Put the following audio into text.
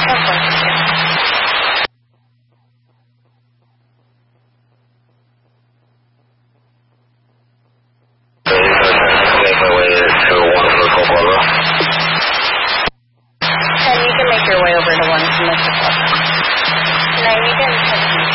Of course, yeah. Make my way to 1 for Coca-Cola. And you can make your way over to 1 to Mississauga. 90 and 15.